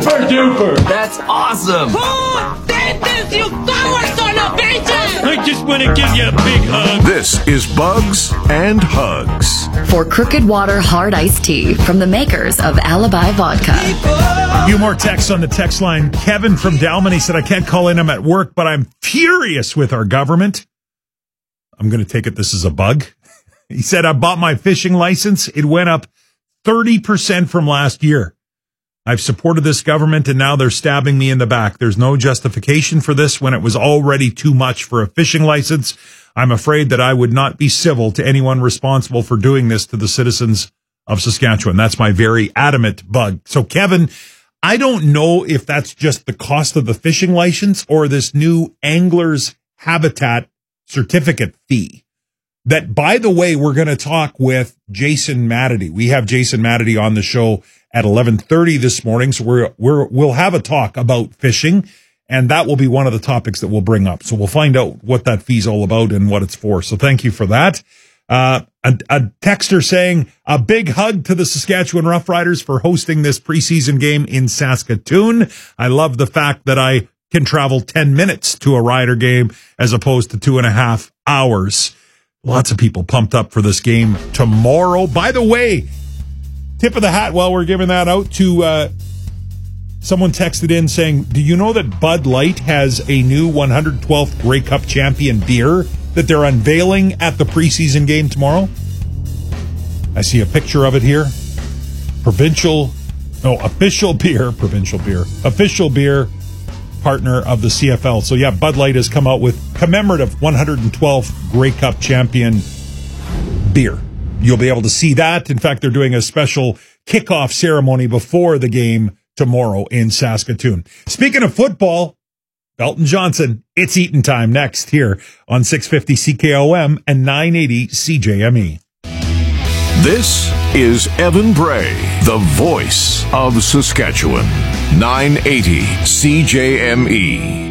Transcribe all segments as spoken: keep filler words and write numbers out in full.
Super duper. That's awesome. Who did this, you coward son of bitches? I just want to give you a big hug. This is Bugs and Hugs. For Crooked Water Hard Iced Tea from the makers of Alibi Vodka. A few more texts on the text line. Kevin from Dalman, he said, I can't call in, I'm at work, but I'm furious with our government. I'm going to take it this is a bug. He said, I bought my fishing license. It went up thirty percent from last year. I've supported this government and now they're stabbing me in the back. There's no justification for this when it was already too much for a fishing license. I'm afraid that I would not be civil to anyone responsible for doing this to the citizens of Saskatchewan. That's my very adamant bug. So, Kevin, I don't know if that's just the cost of the fishing license or this new angler's habitat certificate fee. That, by the way, we're going to talk with Jason Matity. We have Jason Matity on the show at eleven thirty this morning. So we're, we're, we'll have a talk about fishing, and that will be one of the topics that we'll bring up. So we'll find out what that fee's all about and what it's for. So thank you for that. Uh, a, a texter saying a big hug to the Saskatchewan Roughriders for hosting this preseason game in Saskatoon. I love the fact that I can travel ten minutes to a Rider game as opposed to two and a half hours. Lots of people pumped up for this game tomorrow. By the way, tip of the hat while we're giving that out to uh, someone texted in saying, do you know that Bud Light has a new one hundred twelfth Grey Cup champion beer that they're unveiling at the preseason game tomorrow? I see a picture of it here. Provincial, no, official beer, provincial beer, official beer partner of the C F L. So yeah, Bud Light has come out with commemorative one hundred twelfth Grey Cup champion beer. You'll be able to see that. In fact, they're doing a special kickoff ceremony before the game tomorrow in Saskatoon. Speaking of football, Belton Johnson, it's eating time next here on six fifty C K O M and nine eighty C J M E. This is Evan Bray, the voice of Saskatchewan. nine eighty C J M E.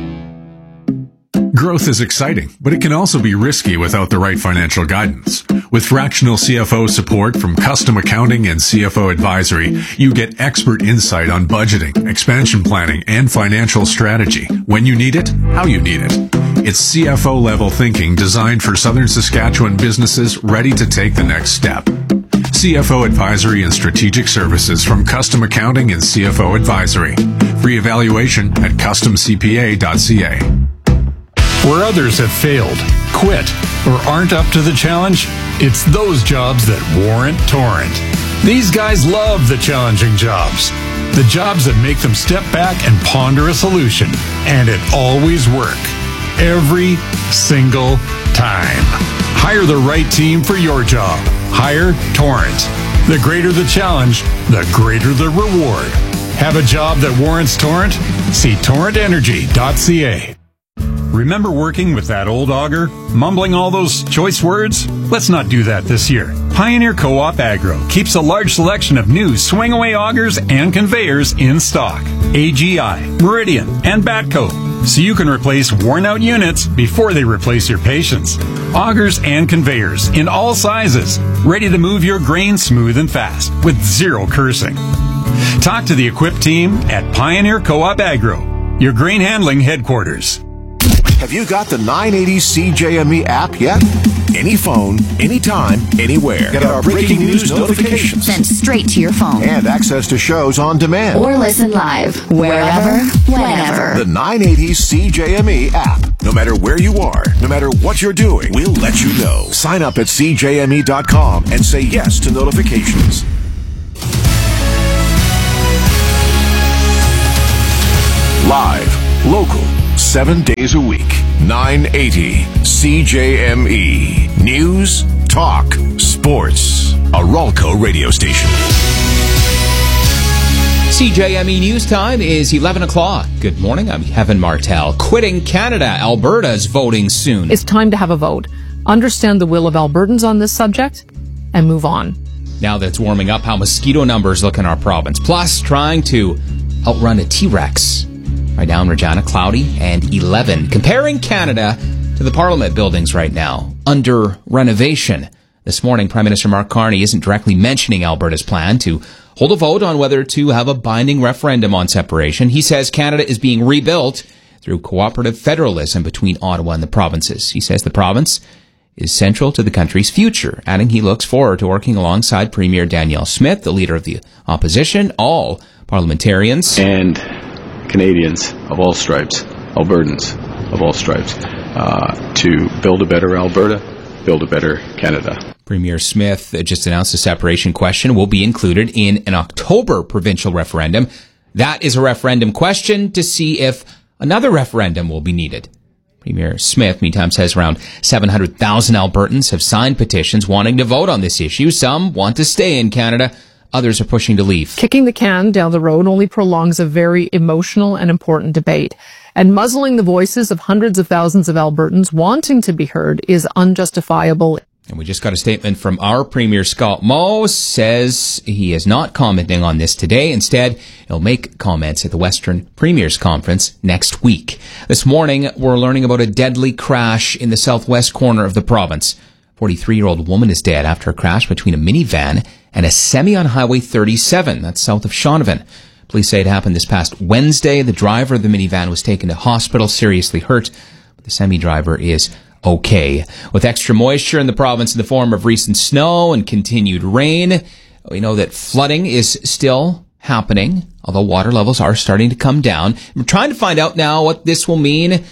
Growth is exciting, but it can also be risky without the right financial guidance. With fractional C F O support from Custom Accounting and C F O Advisory, you get expert insight on budgeting, expansion planning, and financial strategy. When you need it, how you need it. It's C F O-level thinking designed for Southern Saskatchewan businesses ready to take the next step. C F O Advisory and Strategic Services from Custom Accounting and C F O Advisory. Free evaluation at custom c p a dot c a. Where others have failed, quit, or aren't up to the challenge, it's those jobs that warrant Torrent. These guys love the challenging jobs. The jobs that make them step back and ponder a solution. And it always works. Every single time. Hire the right team for your job. Hire Torrent. The greater the challenge, the greater the reward. Have a job that warrants Torrent? See torrent energy dot c a. Remember working with that old auger? Mumbling all those choice words? Let's not do that this year. Pioneer Co-op Agro keeps a large selection of new swing-away augers and conveyors in stock. A G I, Meridian, and Batco. So you can replace worn-out units before they replace your patience. Augers and conveyors in all sizes, ready to move your grain smooth and fast with zero cursing. Talk to the equipped team at Pioneer Co-op Agro, your grain handling headquarters. Have you got the nine eighty C J M E app yet? Any phone, anytime, anywhere. Get our breaking news notifications Sent straight to your phone. and access to shows on demand. Or listen live, wherever, whenever. The nine eighty C J M E app. No matter where you are, no matter what you're doing, we'll let you know. Sign up at c j m e dot com and say yes to notifications. Live, local, seven days a week. nine eighty C J M E. News, talk, sports. A Ralco radio station. C J M E News Time is eleven o'clock. Good morning, I'm Kevin Martel. Quitting Canada, Alberta's voting soon. It's time to have a vote. Understand the will of Albertans on this subject and move on. Now that it's warming up, how mosquito numbers look in our province. Plus, trying to outrun a T-Rex. Right now in Regina, cloudy and eleven. Comparing Canada to the Parliament buildings right now, under renovation. This morning, Prime Minister Mark Carney isn't directly mentioning Alberta's plan to hold a vote on whether to have a binding referendum on separation. He says Canada is being rebuilt through cooperative federalism between Ottawa and the provinces. He says the province is central to the country's future, adding he looks forward to working alongside Premier Danielle Smith, the leader of the opposition, all parliamentarians, and Canadians of all stripes, Albertans of all stripes, uh, to build a better Alberta, build a better Canada. Premier Smith just announced the separation question will be included in an October provincial referendum. That is a referendum question to see if another referendum will be needed. Premier Smith, meantime, says around seven hundred thousand Albertans have signed petitions wanting to vote on this issue. Some want to stay in Canada. Others are pushing to leave. Kicking the can down the road only prolongs a very emotional and important debate. And muzzling the voices of hundreds of thousands of Albertans wanting to be heard is unjustifiable. And we just got a statement from our Premier, Scott Moe, says he is not commenting on this today. Instead, he'll make comments at the Western Premiers Conference next week. This morning, we're learning about a deadly crash in the southwest corner of the province. forty-three-year-old woman is dead after a crash between a minivan and a semi on Highway thirty-seven. That's south of Shaunavon. Police say it happened this past Wednesday. The driver of the minivan was taken to hospital, seriously hurt. But the semi driver is okay. With extra moisture in the province in the form of recent snow and continued rain, we know that flooding is still happening, although water levels are starting to come down. We're trying to find out now what this will mean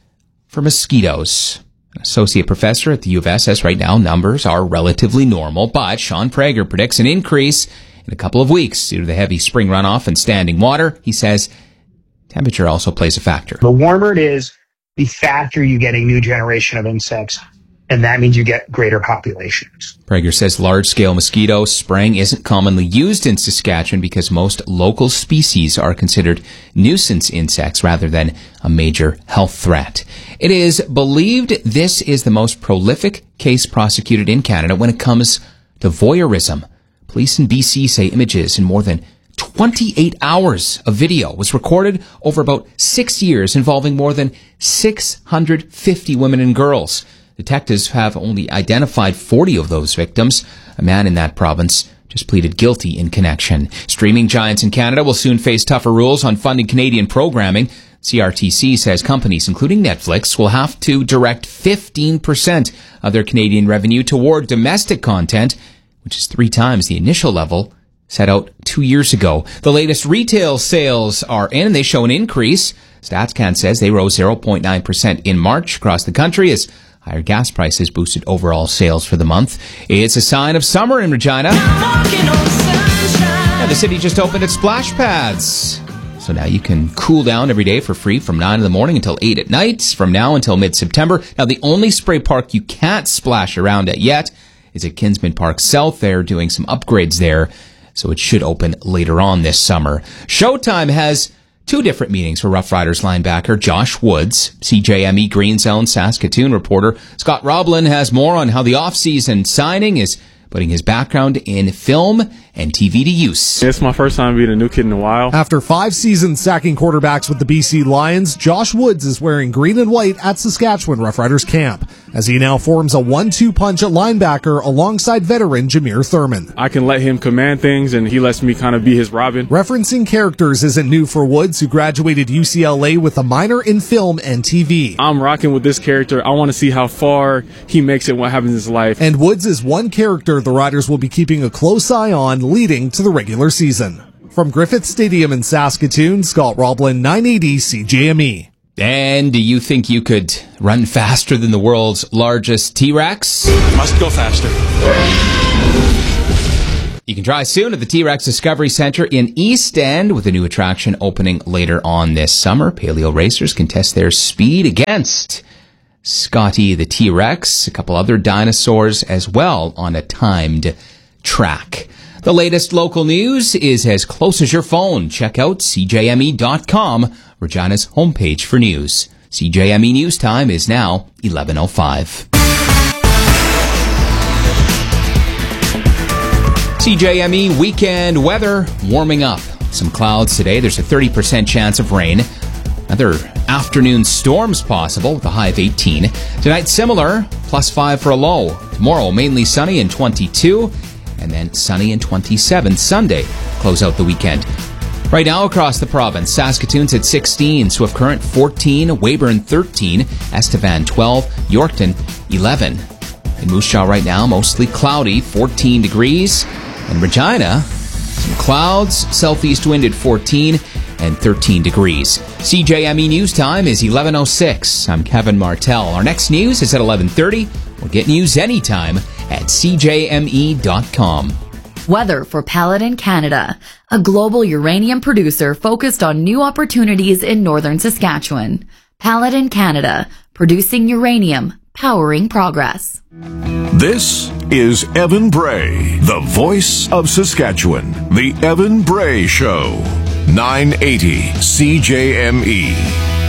for mosquitoes. An associate professor at the U of S says right now numbers are relatively normal, but Sean Prager predicts an increase in a couple of weeks due to the heavy spring runoff and standing water. He says temperature also plays a factor. The warmer it is, the faster you get a new generation of insects, and that means you get greater populations. Prager says large-scale mosquito spraying isn't commonly used in Saskatchewan because most local species are considered nuisance insects rather than a major health threat. It is believed this is the most prolific case prosecuted in Canada when it comes to voyeurism. Police in B C say images in more than twenty-eight hours of video was recorded over about six years involving more than six hundred fifty women and girls. Detectives have only identified forty of those victims. A man in that province just pleaded guilty in connection. Streaming giants in Canada will soon face tougher rules on funding Canadian programming. C R T C says companies, including Netflix, will have to direct fifteen percent of their Canadian revenue toward domestic content, which is three times the initial level set out two years ago. The latest retail sales are in, and they show an increase. StatsCan says they rose zero point nine percent in March across the country as higher gas prices boosted overall sales for the month. It's a sign of summer in Regina. And the city just opened its splash pads. So now you can cool down every day for free from nine in the morning until eight at night, from now until mid-September. Now, the only spray park you can't splash around at yet is at Kinsman Park South. They're doing some upgrades there, so it should open later on this summer. Showtime has two different meetings for Rough Riders linebacker Josh Woods. C J M E Green Zone Saskatoon reporter Scott Roblin has more on how the offseason signing is putting his background in film and T V to use. It's my first time being a new kid in a while. After five seasons sacking quarterbacks with the B C Lions, Josh Woods is wearing green and white at Saskatchewan Rough Riders camp, as he now forms a one two punch at linebacker alongside veteran Jameer Thurman. I can let him command things, and he lets me kind of be his Robin. Referencing characters isn't new for Woods, who graduated U C L A with a minor in film and T V. I'm rocking with this character. I want to see how far he makes it, what happens in his life. And Woods is one character the Riders will be keeping a close eye on leading to the regular season. From Griffith Stadium in Saskatoon, Scott Roblin, nine eighty C J M E. And do you think you could run faster than the world's largest T-Rex? Must go faster. You can try soon at the T-Rex Discovery Center in East End, with a new attraction opening later on this summer. Paleo racers can test their speed against Scotty the T-Rex, a couple other dinosaurs as well on a timed track. The latest local news is as close as your phone. Check out C J M E dot com, Regina's homepage for news. C J M E News Time is now eleven oh five. C J M E weekend weather warming up. Some clouds today. There's a thirty percent chance of rain. Another afternoon storms possible with a high of eighteen. Tonight, similar, plus five for a low. Tomorrow, mainly sunny and twenty-two, and then sunny and twenty-seven. Sunday, close out the weekend. Right now, across the province, Saskatoon's at sixteen, Swift Current fourteen, Weyburn thirteen, Estevan twelve, Yorkton eleven. In Moose Jaw right now, mostly cloudy, fourteen degrees. In Regina, some clouds, southeast wind at fourteen, and thirteen degrees. C J M E News Time is eleven oh six. I'm Kevin Martell. Our next news is at eleven thirty. We'll get news anytime at c j m e dot com. Weather for Paladin Canada, a global uranium producer focused on new opportunities in northern Saskatchewan. Paladin Canada, producing uranium, powering progress. This is Evan Bray, the voice of Saskatchewan. The Evan Bray Show. nine eighty C J M E.